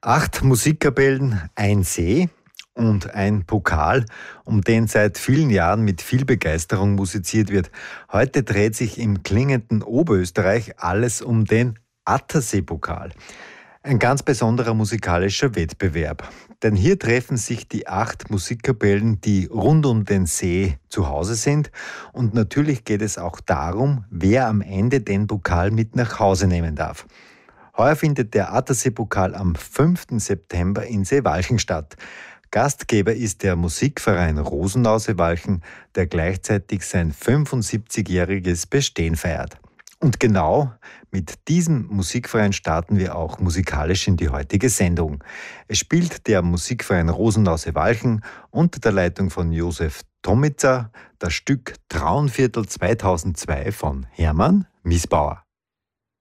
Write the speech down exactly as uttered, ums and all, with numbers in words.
Acht Musikkapellen, ein See und ein Pokal, um den seit vielen Jahren mit viel Begeisterung musiziert wird. Heute dreht sich im klingenden Oberösterreich alles um den Attersee-Pokal. Ein ganz besonderer musikalischer Wettbewerb. Denn hier treffen sich die acht Musikkapellen, die rund um den See zu Hause sind. Und natürlich geht es auch darum, wer am Ende den Pokal mit nach Hause nehmen darf. Heuer findet der Attersee-Pokal am fünften September in Seewalchen statt. Gastgeber ist der Musikverein Rosenau-Seewalchen, der gleichzeitig sein fünfundsiebzigjähriges Bestehen feiert. Und genau mit diesem Musikverein starten wir auch musikalisch in die heutige Sendung. Es spielt der Musikverein Rosenau-Seewalchen unter der Leitung von Josef Tomitzer das Stück Traunviertel zweitausendzwei von Hermann Miesbauer.